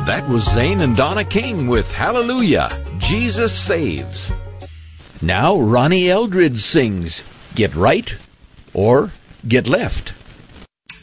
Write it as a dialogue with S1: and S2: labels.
S1: That was Zane and Donna King with Hallelujah, Jesus Saves. Now Ronnie Eldridge sings Get Right or Get Left.